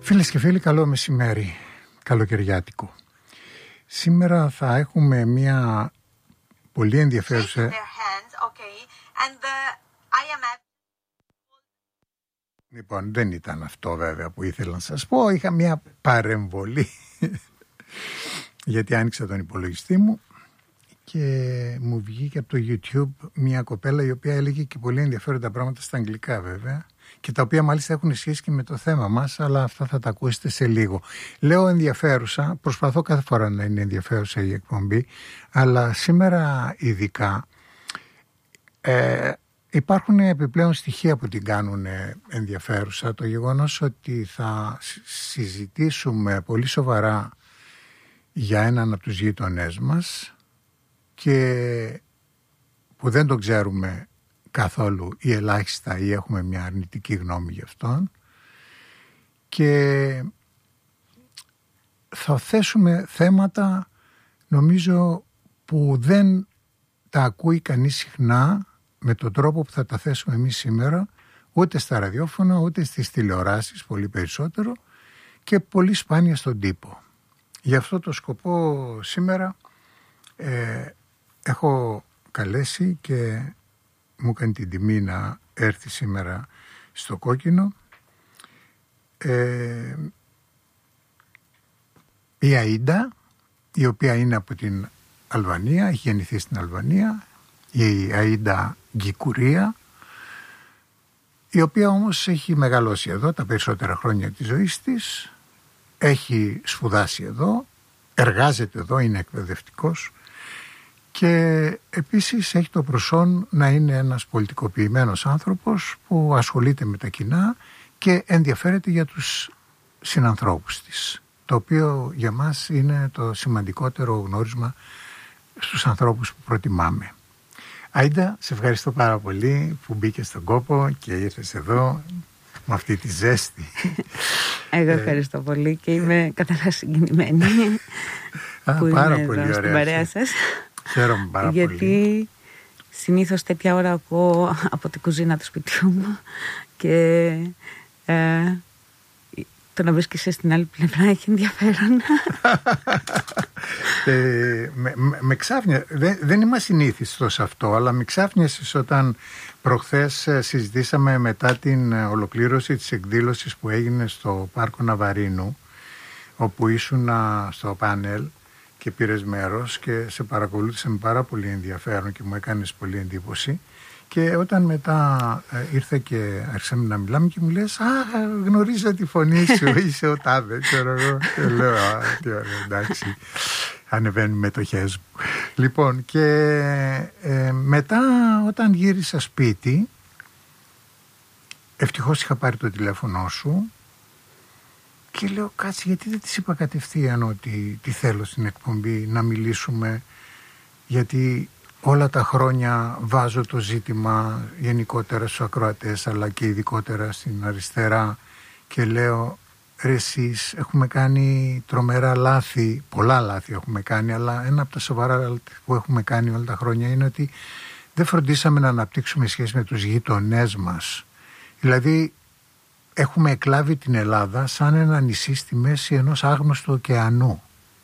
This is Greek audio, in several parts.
Φίλες και φίλοι, καλό μεσημέρι, καλοκαιριάτικο. Σήμερα θα έχουμε μια πολύ ενδιαφέρουσα... Λοιπόν, δεν ήταν αυτό βέβαια που ήθελα να σας πω. Είχα μια παρεμβολή γιατί άνοιξα τον υπολογιστή μου και μου βγήκε από το YouTube μια κοπέλα η οποία έλεγε και πολύ ενδιαφέροντα πράγματα στα αγγλικά βέβαια, και τα οποία μάλιστα έχουν σχέση και με το θέμα μας, αλλά αυτά θα τα ακούσετε σε λίγο. Λέω ενδιαφέρουσα, προσπαθώ κάθε φορά να είναι ενδιαφέρουσα η εκπομπή, αλλά σήμερα ειδικά υπάρχουν επιπλέον στοιχεία που την κάνουν ενδιαφέρουσα. Το γεγονός ότι θα συζητήσουμε πολύ σοβαρά για έναν από τους γείτονές μας και που δεν τον ξέρουμε καθόλου ή ελάχιστα ή έχουμε μια αρνητική γνώμη γι' αυτόν, και θα θέσουμε θέματα νομίζω που δεν τα ακούει κανείς συχνά με τον τρόπο που θα τα θέσουμε εμείς σήμερα, ούτε στα ραδιόφωνα ούτε στις τηλεοράσεις, πολύ περισσότερο, και πολύ σπάνια στον τύπο. Γι' αυτό το σκοπό σήμερα έχω καλέσει και μου κάνει την τιμή να έρθει σήμερα στο Κόκκινο η Αΐντα, η οποία είναι από την Αλβανία, έχει γεννηθεί στην Αλβανία, η Αΐντα Γκικουρία, η οποία όμως έχει μεγαλώσει εδώ τα περισσότερα χρόνια της ζωής της, έχει σπουδάσει εδώ, εργάζεται εδώ, είναι εκπαιδευτικός και επίσης έχει το προσόν να είναι ένας πολιτικοποιημένος άνθρωπος που ασχολείται με τα κοινά και ενδιαφέρεται για τους συνανθρώπους της, το οποίο για μας είναι το σημαντικότερο γνώρισμα στους ανθρώπους που προτιμάμε. Αΐντα, σε ευχαριστώ πάρα πολύ που μπήκες στον κόπο και ήρθες εδώ με αυτή τη ζέστη. Εγώ ευχαριστώ πολύ και είμαι καταρχάς συγκινημένη που πάρα είμαι πολύ εδώ στην παρέα σας. Χαίρομαι πάρα πολύ. Γιατί συνήθως τέτοια ώρα ακούω από την κουζίνα του σπιτιού μου και το να βρίσκεσαι στην άλλη πλευρά έχει ενδιαφέρον. Με ξάφνια, δεν είμαι ασυνήθιστος σε αυτό, αλλά με ξάφνιασες όταν προχθές συζητήσαμε μετά την ολοκλήρωση της εκδήλωσης που έγινε στο Πάρκο Ναβαρίνου, όπου ήσουν στο πάνελ και πήρες μέρος και σε παρακολούθησα με πάρα πολύ ενδιαφέρον και μου έκανες πολύ εντύπωση. Και όταν μετά ήρθε και άρχισαμε να μιλάμε και μου λες γνωρίζω τη φωνή σου, είσαι ο τάδε, ξέρω εγώ. Και λέω τι ωραία, εντάξει, ανεβαίνουν μετοχές μου. Λοιπόν, και μετά όταν γύρισα σπίτι, ευτυχώς είχα πάρει το τηλέφωνο σου και λέω κάτσε, γιατί δεν της είπα κατευθείαν ότι τι θέλω στην εκπομπή να μιλήσουμε, γιατί όλα τα χρόνια βάζω το ζήτημα γενικότερα στους ακροατές αλλά και ειδικότερα στην αριστερά και λέω ρε εσείς έχουμε κάνει τρομερά λάθη, πολλά λάθη έχουμε κάνει, αλλά ένα από τα σοβαρά λάθη που έχουμε κάνει όλα τα χρόνια είναι ότι δεν φροντίσαμε να αναπτύξουμε σχέση με τους γείτονές μας. Δηλαδή έχουμε εκλάβει την Ελλάδα σαν ένα νησί στη μέση ενός άγνωστου ωκεανού.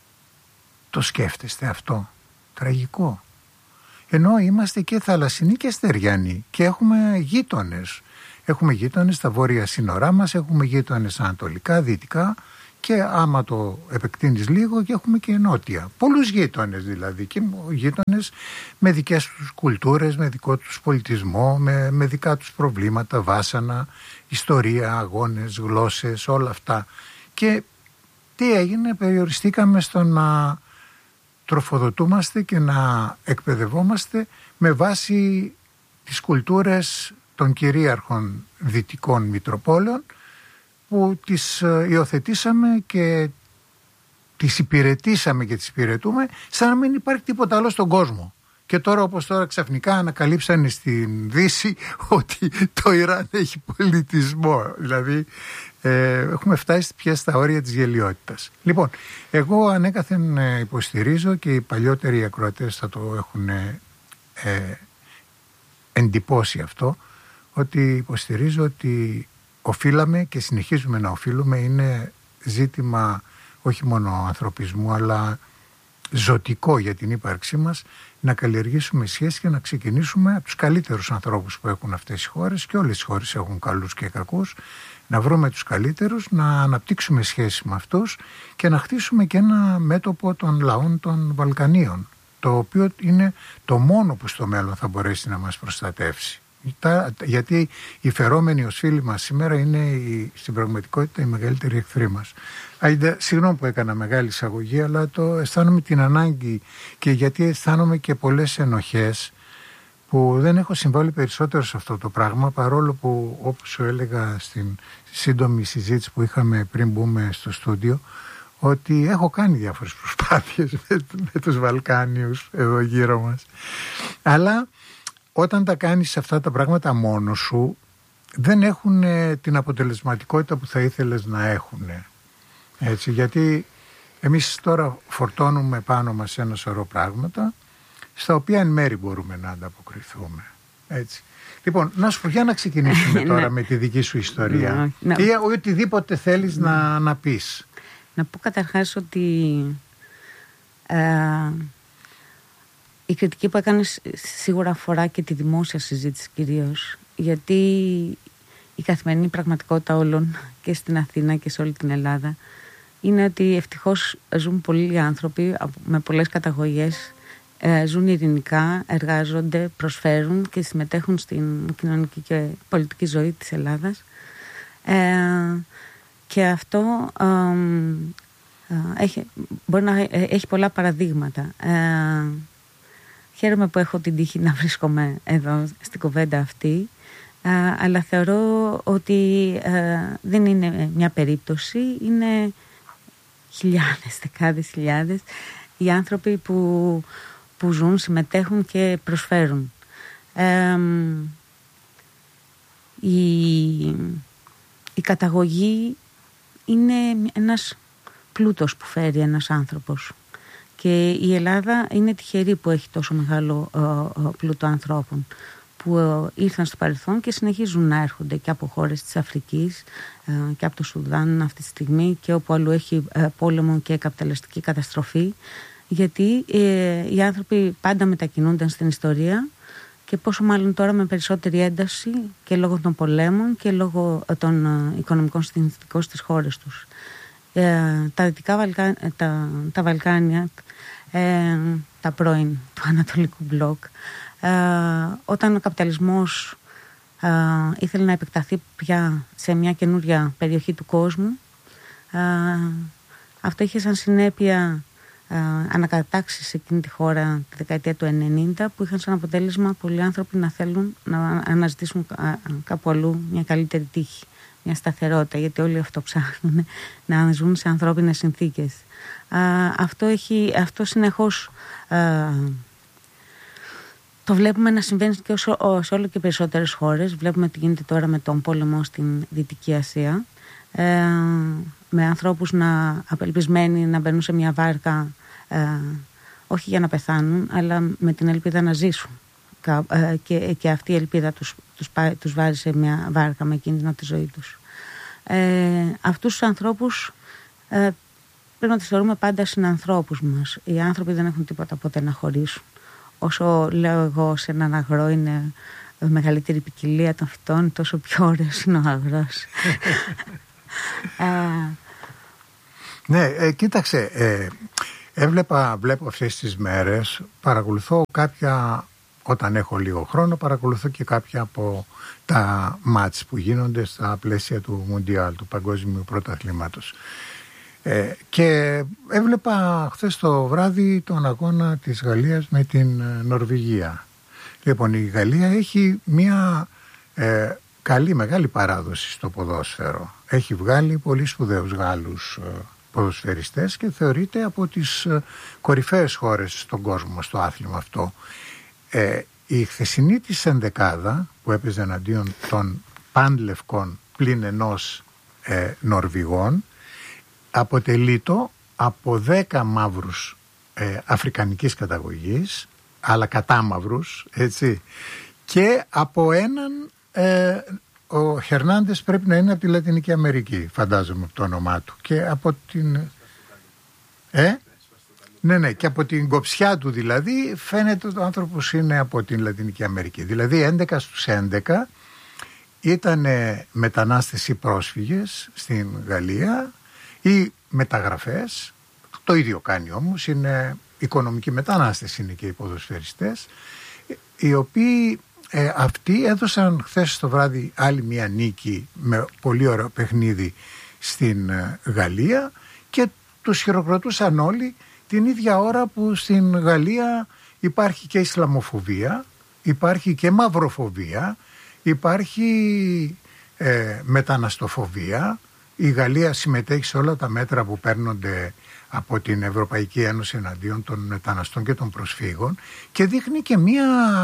Το σκέφτεστε αυτό? Τραγικό. Ενώ είμαστε και θαλασσινοί και στεριανοί και έχουμε γείτονες. Έχουμε γείτονες στα βόρεια σύνορά μας, έχουμε γείτονες ανατολικά, δυτικά και άμα το επεκτείνεις λίγο και έχουμε και νότια. Πολλούς γείτονες δηλαδή, και γείτονες με δικές τους κουλτούρες, με δικό τους πολιτισμό, με δικά τους προβλήματα, βάσανα, ιστορία, αγώνες, γλώσσες, όλα αυτά. Και τι έγινε? Περιοριστήκαμε στο να τροφοδοτούμαστε και να εκπαιδευόμαστε με βάση τις κουλτούρες των κυρίαρχων δυτικών μητροπόλεων που τις υιοθετήσαμε και τις υπηρετήσαμε και τις υπηρετούμε σαν να μην υπάρχει τίποτα άλλο στον κόσμο. Και τώρα όπως τώρα ξαφνικά ανακαλύψανε στην Δύση ότι το Ιράν έχει πολιτισμό. Δηλαδή έχουμε φτάσει πια στα όρια της γελοιότητας. Λοιπόν, εγώ ανέκαθεν υποστηρίζω και οι παλιότεροι ακροατές θα το έχουν εντυπώσει αυτό, ότι υποστηρίζω ότι οφείλαμε και συνεχίζουμε να οφείλουμε, είναι ζήτημα όχι μόνο ανθρωπισμού αλλά ζωτικό για την ύπαρξή μας, να καλλιεργήσουμε σχέσεις και να ξεκινήσουμε από τους καλύτερους ανθρώπους που έχουν αυτές οι χώρες, και όλες οι χώρες έχουν καλούς και κακούς, να βρούμε τους καλύτερους, να αναπτύξουμε σχέσεις με αυτούς και να χτίσουμε και ένα μέτωπο των λαών των Βαλκανίων, το οποίο είναι το μόνο που στο μέλλον θα μπορέσει να μας προστατεύσει. Γιατί οι φερόμενοι ως φίλοι μας σήμερα είναι στην πραγματικότητα οι μεγαλύτεροι εχθροί μας. Συγγνώμη που έκανα μεγάλη εισαγωγή, αλλά το αισθάνομαι την ανάγκη, και γιατί αισθάνομαι και πολλές ενοχές που δεν έχω συμβάλει περισσότερο σε αυτό το πράγμα, παρόλο που, όπως σου έλεγα στην σύντομη συζήτηση που είχαμε πριν μπούμε στο στούντιο, ότι έχω κάνει διάφορες προσπάθειες με τους Βαλκάνιους εδώ γύρω μας. Αλλά όταν τα κάνεις αυτά τα πράγματα μόνος σου, δεν έχουν την αποτελεσματικότητα που θα ήθελες να έχουν. Έτσι, γιατί εμείς τώρα φορτώνουμε πάνω μας ένα σωρό πράγματα, στα οποία εν μέρη μπορούμε να ανταποκριθούμε. Έτσι. Λοιπόν, να σου πω, για να ξεκινήσουμε τώρα με τη δική σου ιστορία ή οτιδήποτε θέλεις να πεις. Να πω καταρχάς ότι η κριτική που έκανες σίγουρα αφορά και τη δημόσια συζήτηση κυρίως, γιατί η καθημερινή πραγματικότητα όλων και στην Αθήνα και σε όλη την Ελλάδα είναι ότι ευτυχώς ζουν πολλοί άνθρωποι με πολλές καταγωγές, ζουν ειρηνικά, εργάζονται, προσφέρουν και συμμετέχουν στην κοινωνική και πολιτική ζωή της Ελλάδας, και αυτό μπορεί να έχει πολλά παραδείγματα. Χαίρομαι που έχω την τύχη να βρίσκομαι εδώ στην κουβέντα αυτή, αλλά θεωρώ ότι δεν είναι μια περίπτωση, είναι χιλιάδες, δεκάδες χιλιάδες οι άνθρωποι που ζουν, συμμετέχουν και προσφέρουν. Η καταγωγή είναι ένας πλούτος που φέρει ένας άνθρωπος, και η Ελλάδα είναι τυχερή που έχει τόσο μεγάλο πλούτο ανθρώπων που ήρθαν στο παρελθόν και συνεχίζουν να έρχονται και από χώρες της Αφρικής και από το Σουδάν αυτή τη στιγμή και όπου αλλού έχει πόλεμο και καπιταλιστική καταστροφή, γιατί οι άνθρωποι πάντα μετακινούνταν στην ιστορία, και πόσο μάλλον τώρα με περισσότερη ένταση και λόγω των πολέμων και λόγω των οικονομικών συνθηκών στις χώρες τους. Τα Δυτικά τα Βαλκάνια, τα πρώην του Ανατολικού Μπλοκ, όταν ο καπιταλισμός ήθελε να επεκταθεί πια σε μια καινούρια περιοχή του κόσμου, αυτό είχε σαν συνέπεια ανακατάξεις σε εκείνη τη χώρα τη δεκαετία του 90, που είχαν σαν αποτέλεσμα πολλοί άνθρωποι να θέλουν να αναζητήσουν κάπου αλλού μια καλύτερη τύχη, μια σταθερότητα, γιατί όλοι αυτό ψάχνουν, να ζουν σε ανθρώπινες συνθήκες. Αυτό συνεχώς το βλέπουμε να συμβαίνει και σε όλο και περισσότερες χώρες. Βλέπουμε τι γίνεται τώρα με τον πόλεμο στην Δυτική Ασία, με ανθρώπους απελπισμένοι να μπαίνουν σε μια βάρκα, όχι για να πεθάνουν, αλλά με την ελπίδα να ζήσουν, και αυτή η ελπίδα τους βάζει σε μια βάρκα με κίνδυνο τη ζωή τους. Αυτούς τους ανθρώπους πρέπει να τους θεωρούμε πάντα συνανθρώπους μας. Οι άνθρωποι δεν έχουν τίποτα ποτέ να χωρίσουν. Όσο λέω εγώ σε έναν αγρό είναι μεγαλύτερη ποικιλία των φυτών, τόσο πιο ωραίος είναι ο αγρός. Ναι, κοίταξε, βλέπω αυτές τις μέρες, παρακολουθώ κάποια, όταν έχω λίγο χρόνο, παρακολουθώ και κάποια από τα μάτς που γίνονται στα πλαίσια του Μουντιάλ, του Παγκόσμιου Πρωταθλήματος. Και έβλεπα χθες το βράδυ τον αγώνα της Γαλλίας με την Νορβηγία. Λοιπόν, η Γαλλία έχει μια μεγάλη παράδοση στο ποδόσφαιρο. Έχει βγάλει πολύ σπουδαίους Γάλλους ποδοσφαιριστές και θεωρείται από τις κορυφαίες χώρες στον κόσμο στο άθλημα αυτό. Η χθεσινή της ενδεκάδα που έπαιζε εναντίον των πανλευκών πλην ενός Νορβηγών αποτελείτο από 10 μαύρους αφρικανικής καταγωγής, αλλά κατάμαυρους, έτσι, και από έναν ο Χερνάντες πρέπει να είναι από τη Λατινική Αμερική, φαντάζομαι από το όνομά του. Και από την... Ναι, και από την κοψιά του δηλαδή φαίνεται ότι ο άνθρωπος είναι από την Λατινική Αμερική. Δηλαδή 11 στους 11 ήταν μετανάστες ή πρόσφυγες στην Γαλλία ή μεταγραφές. Το ίδιο κάνει όμως, είναι οικονομικοί μετανάστες, είναι και οι ποδοσφαιριστές, οι οποίοι αυτοί έδωσαν χθες το βράδυ άλλη μια νίκη με πολύ ωραίο παιχνίδι στην Γαλλία και τους χειροκροτούσαν όλοι την ίδια ώρα που στην Γαλλία υπάρχει και Ισλαμοφοβία, υπάρχει και μαυροφοβία, υπάρχει μεταναστοφοβία. Η Γαλλία συμμετέχει σε όλα τα μέτρα που παίρνονται από την Ευρωπαϊκή Ένωση εναντίον των μεταναστών και των προσφύγων και δείχνει και μία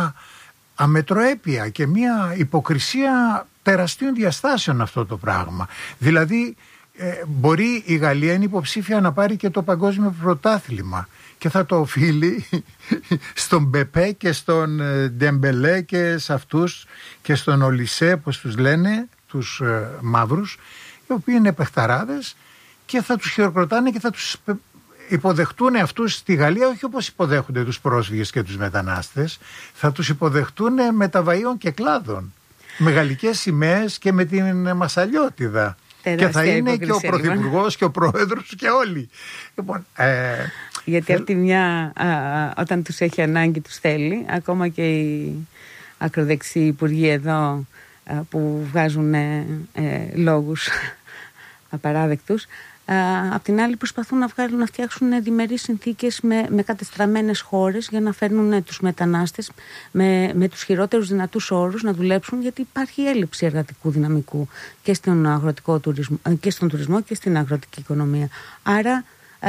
αμετροέπεια και μία υποκρισία τεραστίων διαστάσεων αυτό το πράγμα. Δηλαδή μπορεί η Γαλλία είναι υποψήφια να πάρει και το παγκόσμιο πρωτάθλημα και θα το οφείλει στον Μπεπέ και στον Ντεμπελέ και σε αυτούς και στον Ολισέ, όπως τους λένε, τους μαύρους, οι οποίοι είναι παιχταράδες και θα τους χειροκροτάνε και θα τους υποδεχτούν αυτούς στη Γαλλία, όχι όπως υποδέχονται τους πρόσφυγες και τους μετανάστες, θα τους υποδεχτούν με ταβαΐων και κλάδων, με γαλλικές σημαίες και με την μασαλιώτιδα. Και θα είναι και ο Πρωθυπουργός και ο Πρόεδρος και όλοι. Λοιπόν, γιατί από τη μια όταν τους έχει ανάγκη τους θέλει, ακόμα και οι ακροδεξιοί υπουργοί εδώ που βγάζουν λόγους απαράδεκτους, απ' την άλλη προσπαθούν να φτιάξουν διμερείς συνθήκες με κατεστραμμένες χώρες για να φέρνουν τους μετανάστες με τους χειρότερους δυνατούς όρους να δουλέψουν, γιατί υπάρχει έλλειψη εργατικού δυναμικού και στον αγροτικό τουρισμό και στον τουρισμό και στην αγροτική οικονομία. Άρα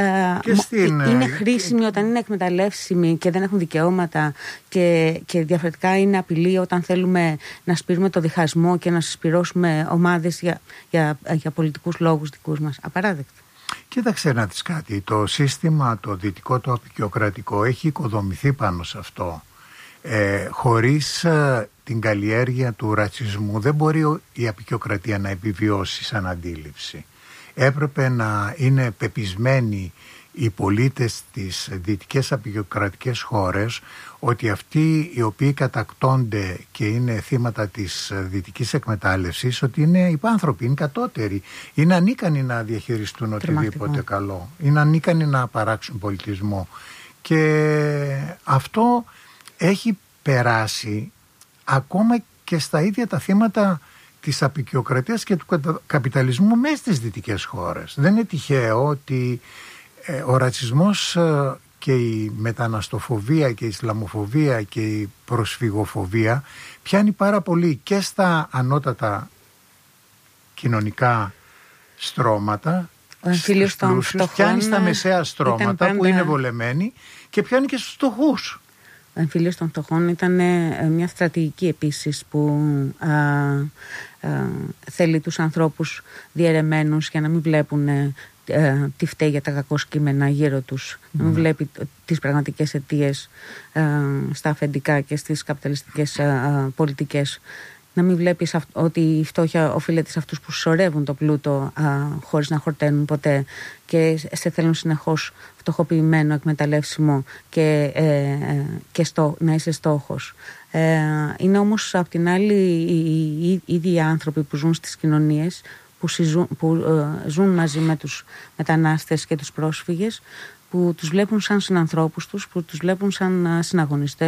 είναι χρήσιμοι όταν είναι εκμεταλλεύσιμοι και δεν έχουν δικαιώματα και διαφορετικά είναι απειλή όταν θέλουμε να σπείρουμε το διχασμό και να συσπυρώσουμε ομάδες για πολιτικούς λόγους δικούς μας. Απαράδεκτο. Κοίταξε να δεις κάτι. Το σύστημα το δυτικό, το απεικιοκρατικό έχει οικοδομηθεί πάνω σε αυτό. Χωρίς την καλλιέργεια του ρατσισμού δεν μπορεί η απεικιοκρατία να επιβιώσει σαν αντίληψη. Έπρεπε να είναι πεπισμένοι οι πολίτες της δυτικές απεικιοκρατικές χώρες ότι αυτοί οι οποίοι κατακτώνται και είναι θύματα της δυτικής εκμετάλλευσης, ότι είναι υπάνθρωποι, είναι κατώτεροι, είναι ανίκανοι να διαχειριστούν οτιδήποτε καλό, είναι ανίκανοι να παράξουν πολιτισμό. Και αυτό έχει περάσει ακόμα και στα ίδια τα θύματα της απεικιοκρατίας και του καπιταλισμού μέσα στις δυτικές χώρες. Δεν είναι τυχαίο ότι ο ρατσισμός και η μεταναστοφοβία και η Ισλαμοφοβία και η προσφυγοφοβία πιάνει πάρα πολύ και στα ανώτατα κοινωνικά στρώματα, στους πλούσιους, πιάνει στα μεσαία στρώματα που είναι βολεμένοι και πιάνει και στους φτωχούς. Ο εμφύλιος των φτωχών ήταν μια στρατηγική επίσης που θέλει τους ανθρώπους διαιρεμένους για να μην βλέπουν τι φταίει για τα κακό κείμενα γύρω τους, να μην βλέπει τις πραγματικές αιτίες στα αφεντικά και στις καπιταλιστικές πολιτικές, να μην βλέπεις ότι η φτώχεια οφείλεται σε αυτούς που σωρεύουν το πλούτο χωρίς να χορταίνουν ποτέ και σε θέλουν συνεχώς φτωχοποιημένο, εκμεταλλεύσιμο και να είσαι στόχος. Είναι όμως απ' την άλλη οι ίδιοι άνθρωποι που ζουν στις κοινωνίες, που ζουν μαζί με τους μετανάστες και τους πρόσφυγες, που τους βλέπουν σαν συνανθρώπους τους, που τους βλέπουν σαν συναγωνιστές,